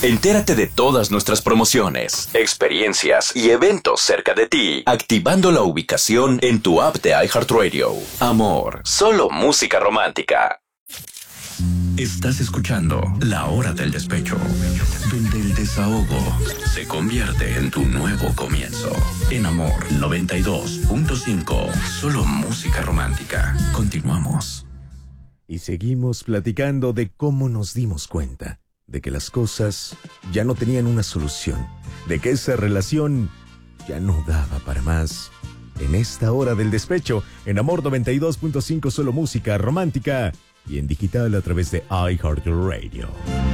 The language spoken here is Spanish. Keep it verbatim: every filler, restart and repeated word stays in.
Entérate de todas nuestras promociones, experiencias y eventos cerca de ti, activando la ubicación en tu app de iHeartRadio. Amor, solo música romántica. Estás escuchando La Hora del Despecho, donde el desahogo se convierte en tu nuevo comienzo. En Amor noventa y dos punto cinco, solo música romántica. Continuamos. Y seguimos platicando de cómo nos dimos cuenta de que las cosas ya no tenían una solución, de que esa relación ya no daba para más. En esta Hora del Despecho, en Amor noventa y dos punto cinco, solo música romántica, y en digital a través de iHeartRadio.